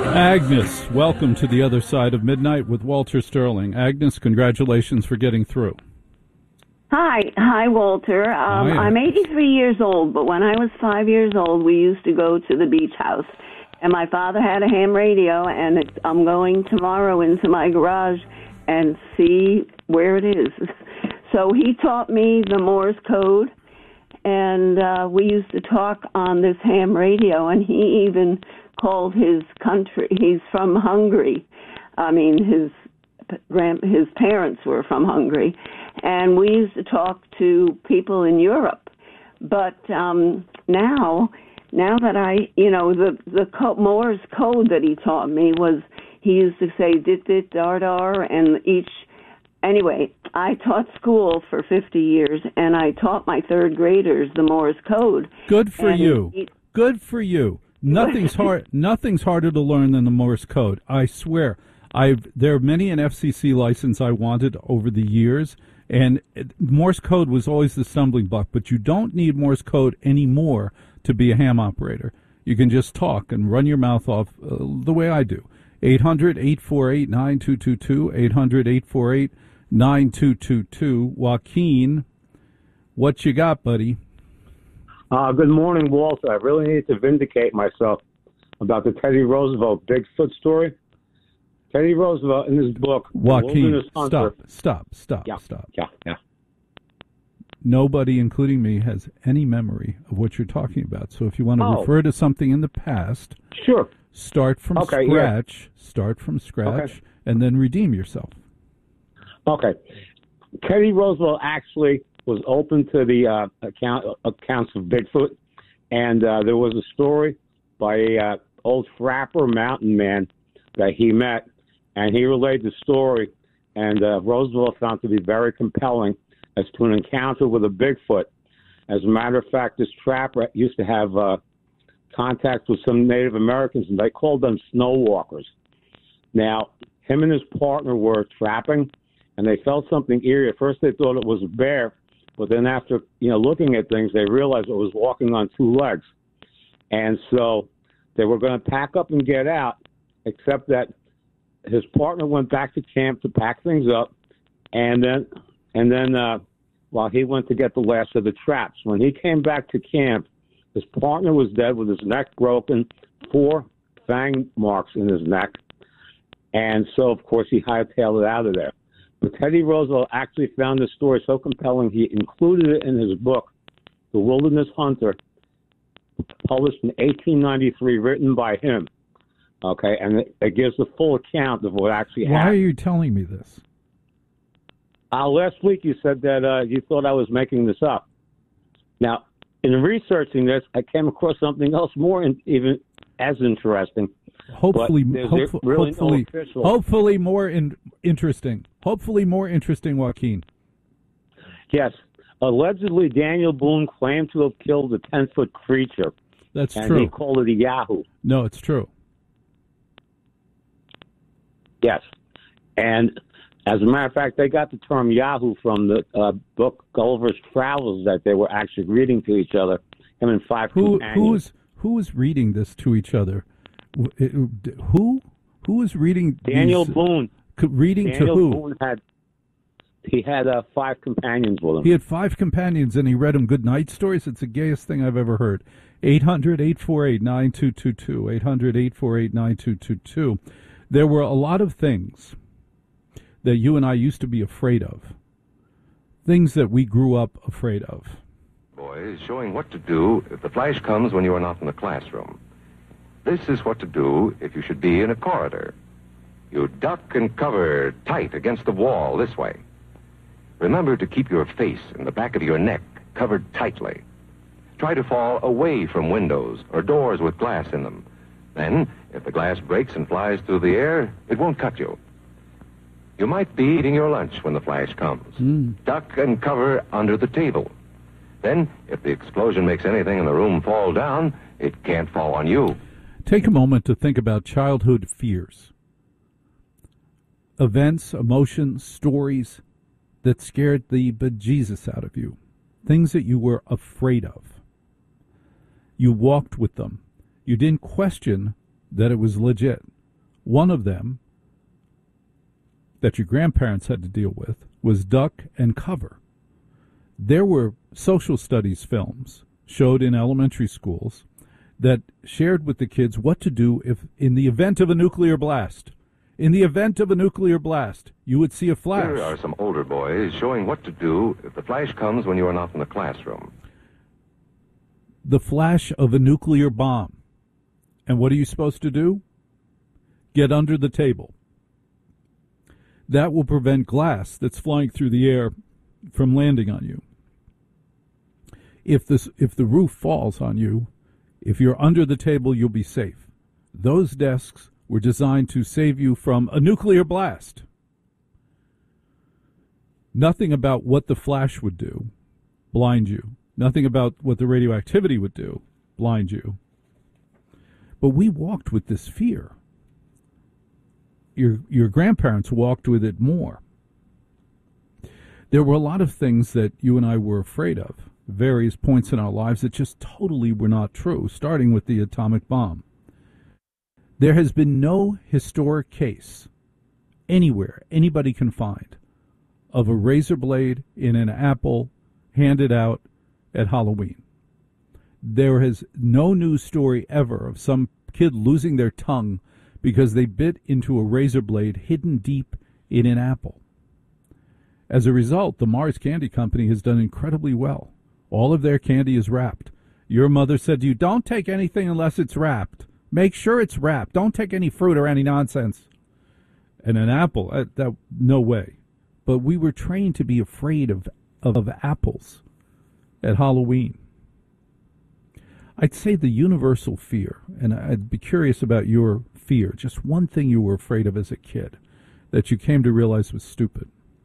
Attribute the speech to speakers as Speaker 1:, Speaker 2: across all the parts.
Speaker 1: Agnes, welcome to the other side of midnight with Walter Sterling. Agnes, congratulations for getting through.
Speaker 2: Hi, Walter.
Speaker 1: Hi.
Speaker 2: I'm 83 years old, but when I was 5 years old, we used to go to the beach house. And my father had a ham radio, and I'm going tomorrow into my garage and see where it is. So he taught me the Morse code, and we used to talk on this ham radio, and he even called his country. He's from Hungary. I mean, his parents were from Hungary, and we used to talk to people in Europe. But now that the Morse code that he taught me was, he used to say dit dit dar dar, and anyway, I taught school for 50 years, and I taught my third graders the Morse code.
Speaker 1: Good for you. Good for you. Nothing's harder to learn than the Morse code. I swear. There are many an FCC license I wanted over the years, and Morse code was always the stumbling block. But you don't need Morse code anymore to be a ham operator. You can just talk and run your mouth off the way I do. 800-848-9222, 800-848-9222. Joaquin, what you got, buddy?
Speaker 3: Good morning, Walter. I really need to vindicate myself about the Teddy Roosevelt Bigfoot story. Teddy Roosevelt, in his book,
Speaker 1: Joaquin, stop.
Speaker 3: Yeah.
Speaker 1: Nobody, including me, has any memory of what you're talking about. So if you want to refer to something in the past,
Speaker 3: sure.
Speaker 1: Start from scratch, and then redeem yourself.
Speaker 3: Okay. Teddy Roosevelt actually was open to the accounts of Bigfoot, and there was a story by a old trapper mountain man that he met, and he relayed the story, and Roosevelt found to be very compelling as to an encounter with a Bigfoot. As a matter of fact, this trapper used to have contact with some Native Americans, and they called them snow walkers. Now, him and his partner were trapping, and they felt something eerie. At first, they thought it was a bear, but then after looking at things, they realized it was walking on two legs. And so they were going to pack up and get out, except that his partner went back to camp to pack things up, and then while he went to get the last of the traps, when he came back to camp, his partner was dead with his neck broken, 4 fang marks in his neck, and so of course he hightailed it out of there. But Teddy Roosevelt actually found this story so compelling he included it in his book, The Wilderness Hunter, published in 1893, written by him. Okay, and it gives the full account of what actually happened.
Speaker 1: Why are you telling me this?
Speaker 3: Last week you said that you thought I was making this up. Now, in researching this, I came across something else even as interesting.
Speaker 1: Hopefully more interesting. Hopefully more interesting, Joaquin.
Speaker 3: Yes. Allegedly, Daniel Boone claimed to have killed a 10-foot creature.
Speaker 1: That's true.
Speaker 3: And he called it a Yahoo.
Speaker 1: No, it's true.
Speaker 3: Yes. And as a matter of fact, they got the term Yahoo from the book Gulliver's Travels that they were actually reading to each other, him and 5 companions.
Speaker 1: Who is reading this to each other? Who is reading?
Speaker 3: Daniel Boone.
Speaker 1: Reading
Speaker 3: Daniel
Speaker 1: to who?
Speaker 3: Boone had 5 companions with him.
Speaker 1: He had 5 companions, and he read them good night stories. It's the gayest thing I've ever heard. 800-848-9222. 800-848-9222. There were a lot of things that you and I used to be afraid of. Things that we grew up afraid of.
Speaker 4: Boys, showing what to do if the flash comes when you are not in the classroom. This is what to do if you should be in a corridor. You duck and cover tight against the wall this way. Remember to keep your face and the back of your neck covered tightly. Try to fall away from windows or doors with glass in them. Then, if the glass breaks and flies through the air, it won't cut you. You might be eating your lunch when the flash comes. Duck and cover under the table. Then, if the explosion makes anything in the room fall down, it can't fall on you.
Speaker 1: Take a moment to think about childhood fears. Events, emotions, stories that scared the bejesus out of you. Things that you were afraid of. You walked with them. You didn't question that it was legit. One of them that your grandparents had to deal with was duck and cover. There were social studies films showed in elementary schools that shared with the kids what to do if, in the event of a nuclear blast. In the event of a nuclear blast, you would see a flash.
Speaker 4: Here are some older boys showing what to do if the flash comes when you are not in the classroom.
Speaker 1: The flash of a nuclear bomb. And what are you supposed to do? Get under the table. That will prevent glass that's flying through the air from landing on you. If the roof falls on you, if you're under the table, you'll be safe. Those desks were designed to save you from a nuclear blast. Nothing about what the flash would do blind you. Nothing about what the radioactivity would do blind you. But we walked with this fear. Your grandparents walked with it more. There were a lot of things that you and I were afraid of, various points in our lives that just totally were not true, starting with the atomic bomb. There has been no historic case anywhere anybody can find of a razor blade in an apple handed out at Halloween. There is no news story ever of some kid losing their tongue because they bit into a razor blade hidden deep in an apple. As a result, the Mars Candy Company has done incredibly well. All of their candy is wrapped. Your mother said to you, don't take anything unless it's wrapped. Make sure it's wrapped. Don't take any fruit or any nonsense. And an apple, no way. But we were trained to be afraid of apples at Halloween. I'd say the universal fear, and I'd be curious about your fear, just one thing you were afraid of as a kid that you came to realize was stupid.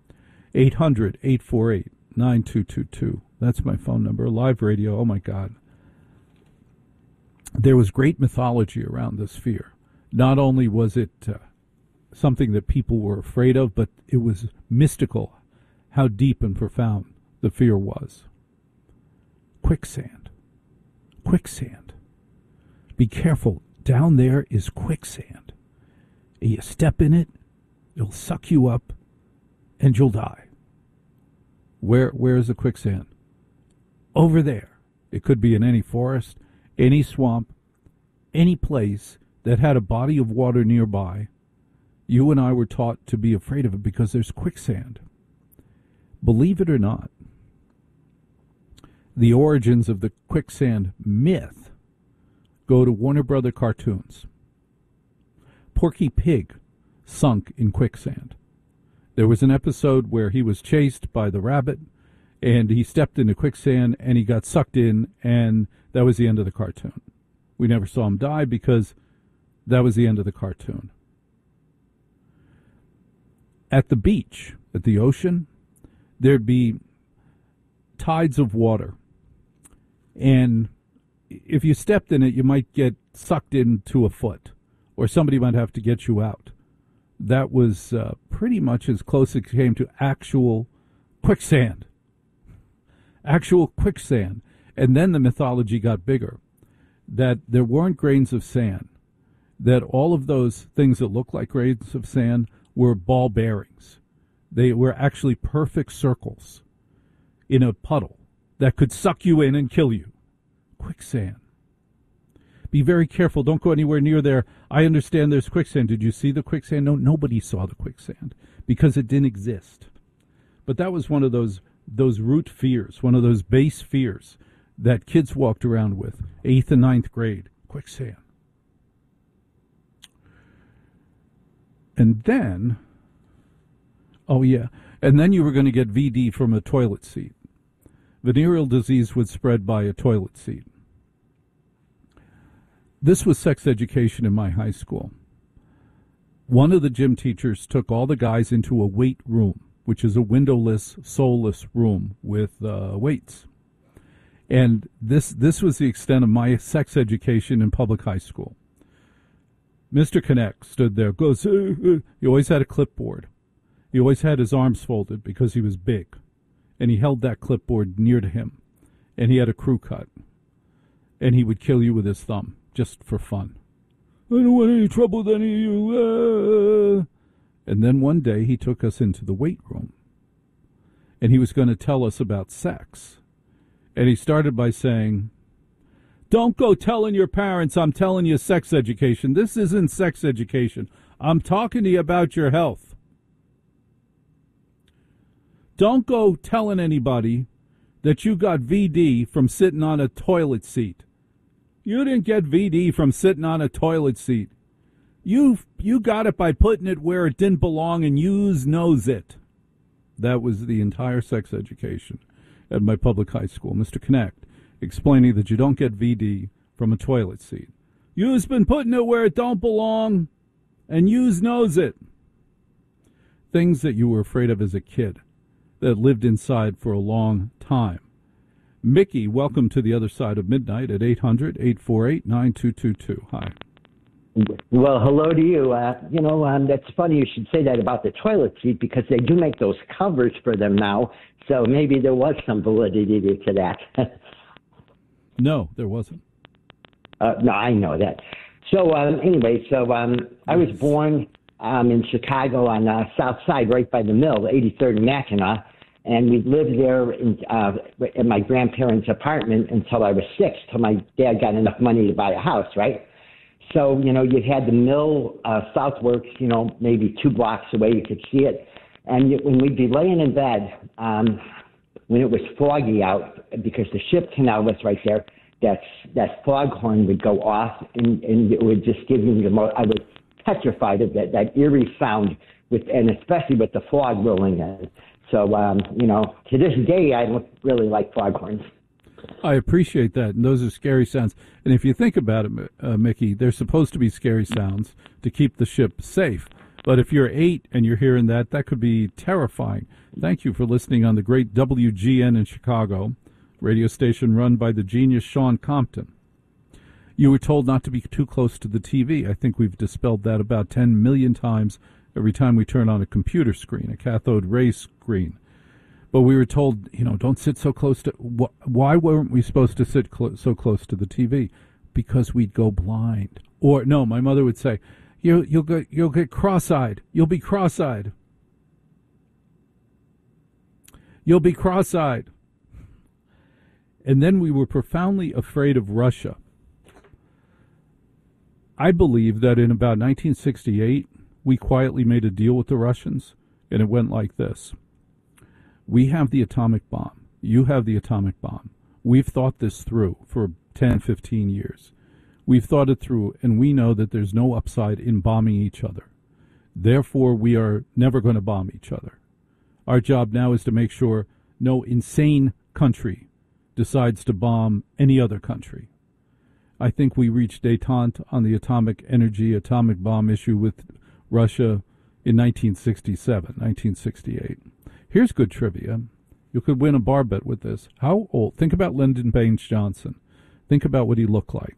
Speaker 1: 800-848-9222. That's my phone number. Live radio, oh my God. There was great mythology around this fear. Not only was it something that people were afraid of, but it was mystical how deep and profound the fear was. Quicksand. Quicksand. Be careful. Down there is quicksand. You step in it, it'll suck you up, and you'll die. Where is the quicksand? Over there. It could be in any forest, any swamp, any place that had a body of water nearby. You and I were taught to be afraid of it because there's quicksand. Believe it or not, the origins of the quicksand myth go to Warner Brother cartoons. Porky Pig sunk in quicksand. There was an episode where he was chased by the rabbit, and he stepped into quicksand, and he got sucked in, and that was the end of the cartoon. We never saw him die because that was the end of the cartoon. At the beach, at the ocean, there'd be tides of water, and if you stepped in it, you might get sucked into a foot, or somebody might have to get you out. That was pretty much as close as it came to actual quicksand. Actual quicksand. And then the mythology got bigger, that there weren't grains of sand, that all of those things that look like grains of sand were ball bearings. They were actually perfect circles in a puddle that could suck you in and kill you. Quicksand. Be very careful. Don't go anywhere near there. I understand there's quicksand. Did you see the quicksand? No, nobody saw the quicksand because it didn't exist. But that was one of those root fears, one of those base fears that kids walked around with, 8th and 9th grade. Quicksand. And then, and then you were going to get VD from a toilet seat. Venereal disease would spread by a toilet seat. This was sex education in my high school. One of the gym teachers took all the guys into a weight room, which is a windowless, soulless room with weights. And this was the extent of my sex education in public high school. Mr. Connect stood there, goes, he always had a clipboard. He always had his arms folded because he was big. And he held that clipboard near to him. And he had a crew cut. And he would kill you with his thumb, just for fun. I don't want any trouble with any of you. And then one day he took us into the weight room. And he was going to tell us about sex. And he started by saying, don't go telling your parents I'm telling you sex education. This isn't sex education. I'm talking to you about your health. Don't go telling anybody that you got VD from sitting on a toilet seat. You didn't get VD from sitting on a toilet seat. You got it by putting it where it didn't belong, and yous knows it. That was the entire sex education at my public high school. Mr. Connect, explaining that you don't get VD from a toilet seat. You's been putting it where it don't belong, and yous knows it. Things that you were afraid of as a kid that lived inside for a long time. Mickey, welcome to the other side of midnight at 800-848-9222. Hi.
Speaker 5: Well, hello to you. That's funny you should say that about the toilet seat because they do make those covers for them now. So maybe there was some validity to that.
Speaker 1: No, there wasn't.
Speaker 5: No, I know that. So I was born in Chicago on the south side, right by the mill, 83rd and Mackinac. And we lived there in my grandparents' apartment until I was 6, till my dad got enough money to buy a house, right? So, you had the mill, Southworks, maybe 2 blocks away, you could see it. And when we'd be laying in bed, when it was foggy out, because the ship canal was right there, that foghorn would go off, and it would just give me I was petrified of that eerie sound, and especially with the fog rolling in. So, to this day, I don't really like foghorns.
Speaker 1: I appreciate that, and those are scary sounds. And if you think about it, Mickey, they're supposed to be scary sounds to keep the ship safe. But if you're 8 and you're hearing that could be terrifying. Thank you for listening on the great WGN in Chicago, radio station run by the genius Sean Compton. You were told not to be too close to the TV. I think we've dispelled that about 10 million times every time we turn on a computer screen, a cathode ray screen. But we were told, don't sit so close to... Why weren't we supposed to sit so close to the TV? Because we'd go blind. Or, no, my mother would say, you'll get cross-eyed. You'll be cross-eyed. You'll be cross-eyed. And then we were profoundly afraid of Russia. I believe that in about 1968, we quietly made a deal with the Russians, and it went like this. We have the atomic bomb. You have the atomic bomb. We've thought this through for 10, 15 years. We've thought it through, and we know that there's no upside in bombing each other. Therefore, we are never going to bomb each other. Our job now is to make sure no insane country decides to bomb any other country. I think we reached détente on the atomic bomb issue with Russia in 1967, 1968. Here's good trivia. You could win a bar bet with this. How old? Think about Lyndon Baines Johnson. Think about what he looked like.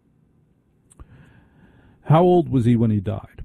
Speaker 1: How old was he when he died?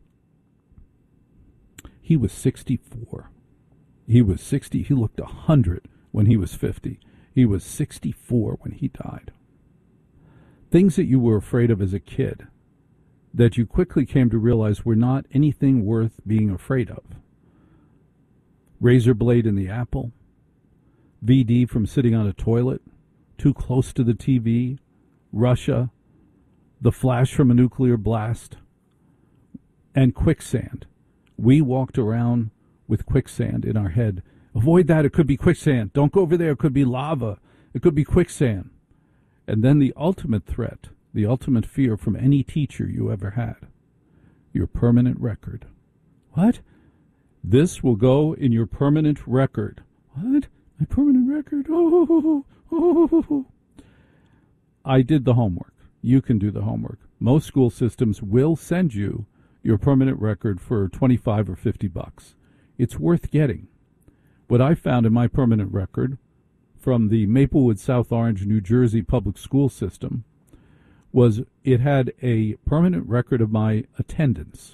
Speaker 1: He was 64. He was 60. He looked 100 when he was 50. He was 64 when he died. Things that you were afraid of as a kid that you quickly came to realize were not anything worth being afraid of. Razor blade in the apple, VD from sitting on a toilet, too close to the TV, Russia, the flash from a nuclear blast, and quicksand. We walked around with quicksand in our head. Avoid that, it could be quicksand. Don't go over there, it could be lava. It could be quicksand. And then the ultimate threat, the ultimate fear from any teacher you ever had, your permanent record. What? This will go in your permanent record. What? My permanent record? Oh. I did the homework. You can do the homework. Most school systems will send you your permanent record for $25 or $50. It's worth getting. What I found in my permanent record from the Maplewood South Orange, New Jersey public school system was it had a permanent record of my attendance.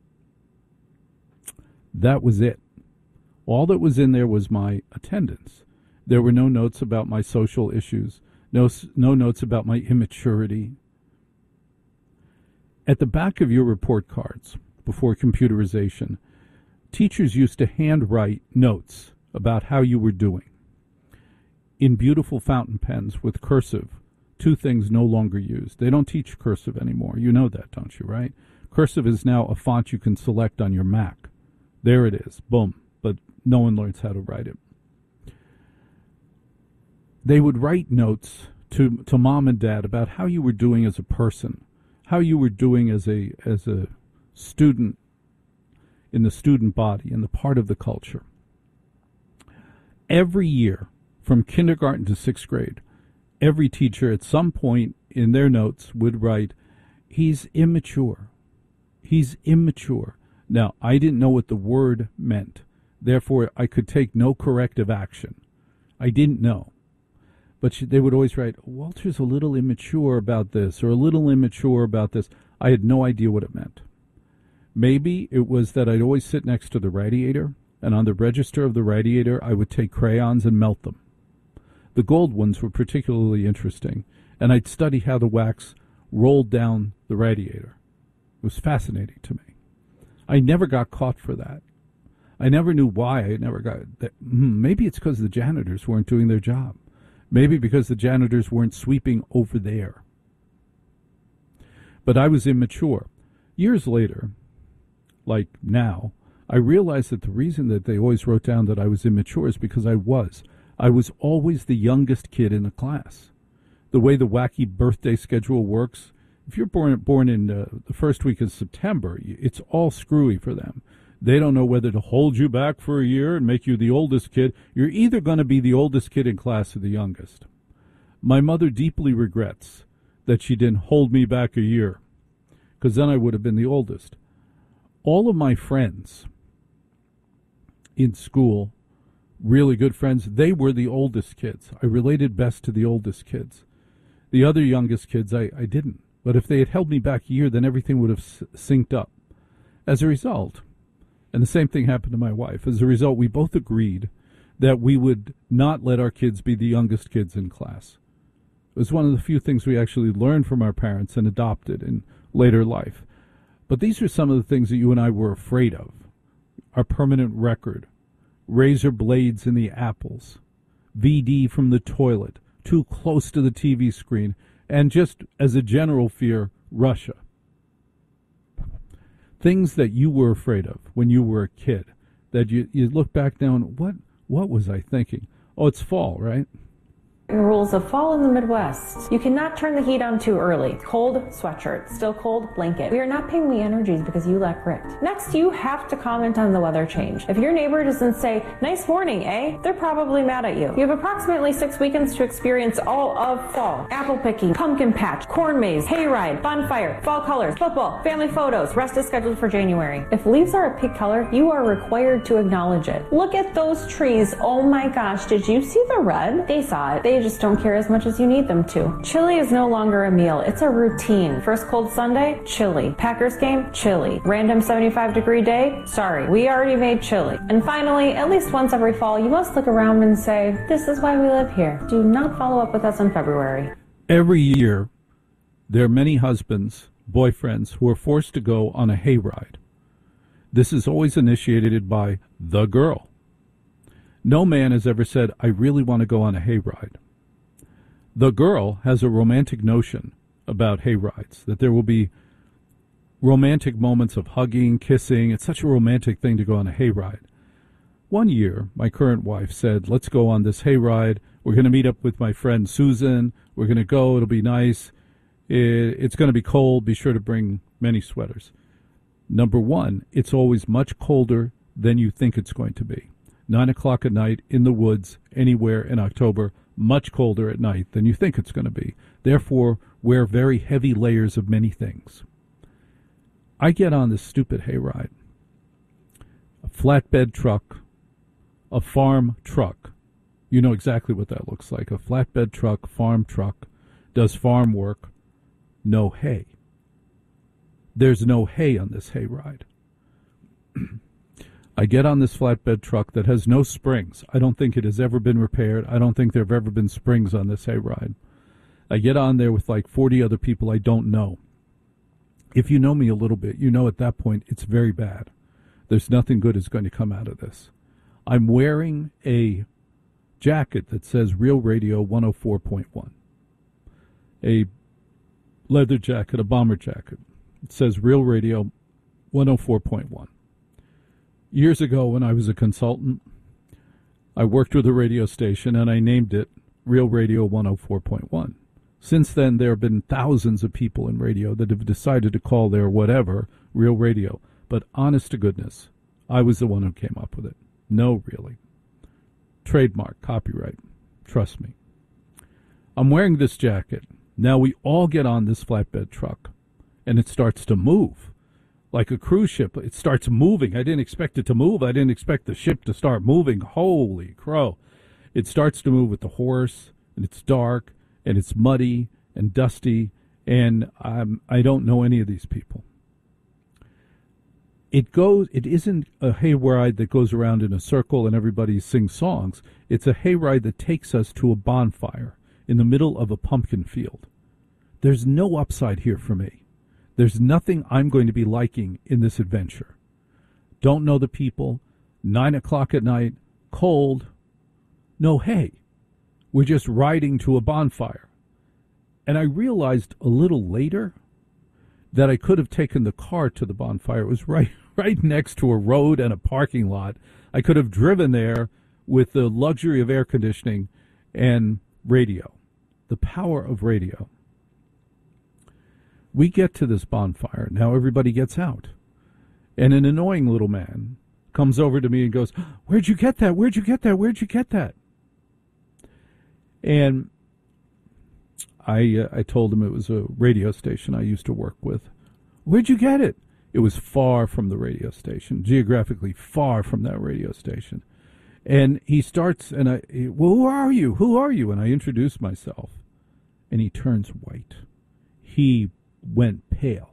Speaker 1: That was it. All that was in there was my attendance. There were no notes about my social issues, no notes about my immaturity. At the back of your report cards, before computerization, teachers used to handwrite notes about how you were doing in beautiful fountain pens with cursive, two things no longer used. They don't teach cursive anymore. You know that, don't you, right? Cursive is now a font you can select on your Mac. There it is. Boom. But no one learns how to write it. They would write notes to mom and dad about how you were doing as a person, how you were doing as a student in the student body, in the part of the culture. Every year, from kindergarten to 6th grade, every teacher at some point in their notes would write, he's immature. He's immature. Now, I didn't know what the word meant. Therefore, I could take no corrective action. I didn't know. But they would always write, Walter's a little immature about this, or a little immature about this. I had no idea what it meant. Maybe it was that I'd always sit next to the radiator, and on the register of the radiator, I would take crayons and melt them. The gold ones were particularly interesting, and I'd study how the wax rolled down the radiator. It was fascinating to me. I never got caught for that. I never knew why I never got that. Maybe it's because the janitors weren't doing their job. Maybe because the janitors weren't sweeping over there. But I was immature. Years later, like now, I realized that the reason that they always wrote down that I was immature is because I was. I was always the youngest kid in the class. The way the wacky birthday schedule works, if you're born in the first week of September, it's all screwy for them. They don't know whether to hold you back for a year and make you the oldest kid. You're either going to be the oldest kid in class or the youngest. My mother deeply regrets that she didn't hold me back a year, because then I would have been the oldest. All of my friends in school, really good friends, they were the oldest kids. I related best to the oldest kids. The other youngest kids, I didn't. But if they had held me back a year, then everything would have synced up. As a result, and the same thing happened to my wife, as a result, we both agreed that we would not let our kids be the youngest kids in class. It was one of the few things we actually learned from our parents and adopted in later life. But these are some of the things that you and I were afraid of. Our permanent record, razor blades in the apples, VD from the toilet, too close to the TV screen, and just as a general fear, Russia. Things that you were afraid of when you were a kid, that you look back now and what was I thinking? Oh, it's fall, right?
Speaker 6: Rules of fall in the Midwest. You cannot turn the heat on too early. Cold sweatshirt, still cold blanket. We are not paying the energies because you lack grit. Next, you have to comment on the weather change. If your neighbor doesn't say, nice morning, eh? They're probably mad at you. You have approximately 6 weekends to experience all of fall. Apple picking, pumpkin patch, corn maze, hayride, bonfire, fall colors, football, family photos. Rest is scheduled for January. If leaves are a pink color, you are required to acknowledge it. Look at those trees. Oh my gosh, did you see the red? They saw it. They just don't care as much as you need them to. Chili is no longer a meal, it's a routine. First cold Sunday, chili. Packers game, chili. Random 75-degree day, sorry, we already made chili. And finally, at least once every fall, you must look around and say, this is why we live here. Do not follow up with us in February.
Speaker 1: Every year, there are many husbands, boyfriends, who are forced to go on a hayride. This is always initiated by the girl. No man has ever said, I really want to go on a hayride. The girl has a romantic notion about hayrides, that there will be romantic moments of hugging, kissing. It's such a romantic thing to go on a hayride. One year, my current wife said, let's go on this hayride. We're going to meet up with my friend Susan. We're going to go. It'll be nice. It's going to be cold. Be sure to bring many sweaters. Number one, it's always much colder than you think it's going to be. 9 o'clock at night in the woods, anywhere in October, much colder at night than you think it's going to be. Therefore, wear very heavy layers of many things. I get on this stupid hayride. A flatbed truck, a farm truck. You know exactly what that looks like. A flatbed truck, farm truck, does farm work. No hay. There's no hay on this hayride. I get on this flatbed truck that has no springs. I don't think it has ever been repaired. I don't think there have ever been springs on this hayride. I get on there with like 40 other people I don't know. If you know me a little bit, you know at that point it's very bad. There's nothing good is going to come out of this. I'm wearing a jacket that says Real Radio 104.1. A leather jacket, a bomber jacket. It says Real Radio 104.1. Years ago when I was a consultant, I worked with a radio station and I named it Real Radio 104.1. Since then, there have been thousands of people in radio that have decided to call their whatever Real Radio. But honest to goodness, I was the one who came up with it. No, really. Trademark, copyright. Trust me. I'm wearing this jacket. Now we all get on this flatbed truck, and it starts to move. Like a cruise ship, it starts moving. I didn't expect it to move. I didn't expect the ship to start moving. Holy crow. It starts to move with the horse, and it's dark, and it's muddy and dusty, and I don't know any of these people. It isn't a hayride that goes around in a circle and everybody sings songs. It's a hayride that takes us to a bonfire in the middle of a pumpkin field. There's no upside here for me. There's nothing I'm going to be liking in this adventure. Don't know the people, 9 o'clock at night, cold, no hay. We're just riding to a bonfire. And I realized a little later that I could have taken the car to the bonfire. It was right next to a road and a parking lot. I could have driven there with the luxury of air conditioning and radio. The power of radio. We get to this bonfire. Now everybody gets out. And an annoying little man comes over to me and goes, "Where'd you get that? Where'd you get that? Where'd you get that?" And I told him it was a radio station I used to work with. "Where'd you get it?" It was far from the radio station, geographically far from that radio station. And he starts, and "Well, who are you? Who are you?" And I introduce myself. And he turns white. He went pale.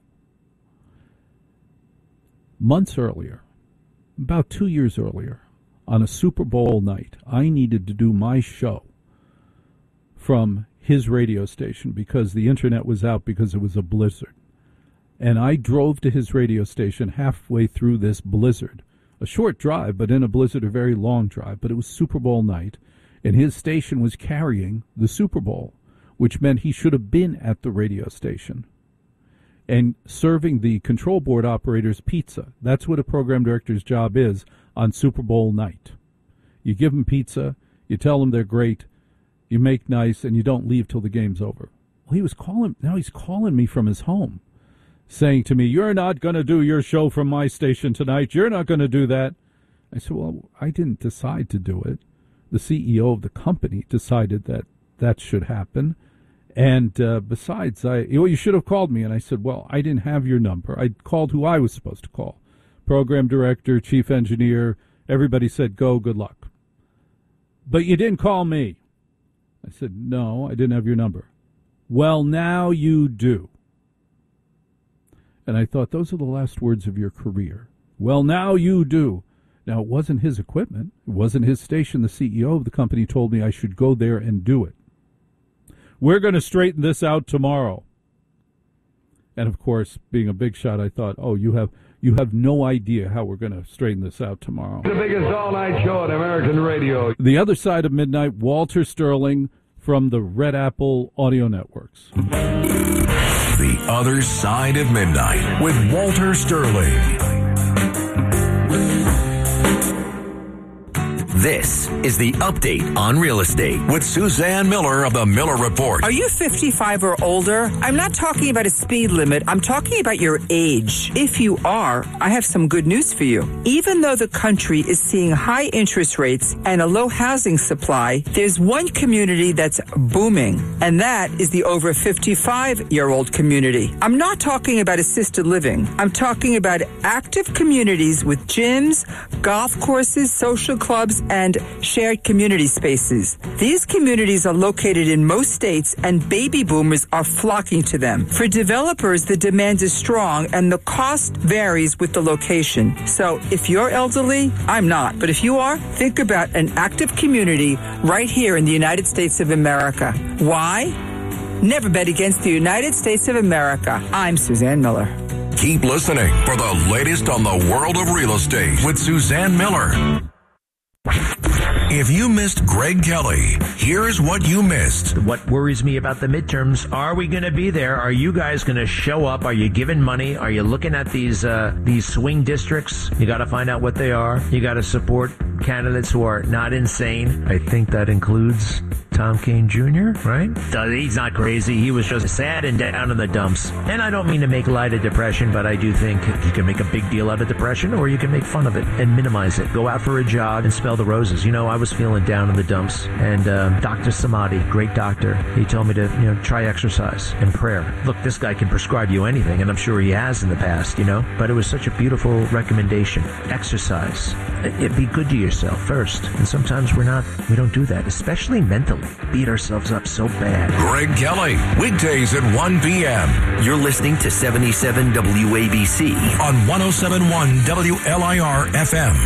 Speaker 1: Months earlier, about 2 years earlier, on a Super Bowl night, I needed to do my show from his radio station because the internet was out because it was a blizzard. And I drove to his radio station halfway through this blizzard. A short drive, but in a blizzard, a very long drive. But it was Super Bowl night, and his station was carrying the Super Bowl, which meant he should have been at the radio station and serving the control board operators pizza. That's what a program director's job is on Super Bowl night. You give them pizza, you tell them they're great, you make nice, and you don't leave till the game's over. Well, he's calling me from his home, saying to me, "You're not going to do your show from my station tonight. You're not going to do that." I said, "Well, I didn't decide to do it. The CEO of the company decided that should happen. And besides, you should have called me." And I said, "Well, I didn't have your number. I called who I was supposed to call. Program director, chief engineer. Everybody said, go, good luck. But you didn't call me." I said, "No, I didn't have your number." "Well, now you do." And I thought, those are the last words of your career. "Well, now you do." Now, it wasn't his equipment. It wasn't his station. The CEO of the company told me I should go there and do it. "We're going to straighten this out tomorrow." And, of course, being a big shot, I thought, oh, you have no idea how we're going to straighten this out tomorrow.
Speaker 7: The biggest all-night show on American radio.
Speaker 1: The Other Side of Midnight, Walter Sterling from the Red Apple Audio Networks.
Speaker 8: The Other Side of Midnight with Walter Sterling. This is the Update on Real Estate with Suzanne Miller of the Miller Report.
Speaker 9: Are you 55 or older? I'm not talking about a speed limit. I'm talking about your age. If you are, I have some good news for you. Even though the country is seeing high interest rates and a low housing supply, there's one community that's booming, and that is the over 55-year-old community. I'm not talking about assisted living. I'm talking about active communities with gyms, golf courses, social clubs, and shared community spaces. These communities are located in most states, and baby boomers are flocking to them. For developers, the demand is strong, and the cost varies with the location. So if you're elderly, I'm not. But if you are, think about an active community right here in the United States of America. Why? Never bet against the United States of America. I'm Suzanne Miller.
Speaker 8: Keep listening for the latest on the world of real estate with Suzanne Miller. If you missed Greg Kelly, here's what you missed.
Speaker 10: What worries me about the midterms, are we going to be there? Are you guys going to show up? Are you giving money? Are you looking at these swing districts? You got to find out what they are. You got to support candidates who are not insane. I think that includes Tom Kean Jr., right? He's not crazy. He was just sad and down in the dumps. And I don't mean to make light of depression, but I do think you can make a big deal out of depression, or you can make fun of it and minimize it. Go out for a jog and smell the roses. You know, I was feeling down in the dumps, and Dr. Samadi, great doctor, he told me to, try exercise and prayer. Look, this guy can prescribe you anything, and I'm sure he has in the past, but it was such a beautiful recommendation. Exercise. Be good to yourself first. And sometimes we don't do that, especially mentally. Beat ourselves up so bad.
Speaker 8: Greg Kelly, weekdays at 1 p.m.
Speaker 11: You're listening to 77 WABC
Speaker 8: on 107.1 WLIR FM.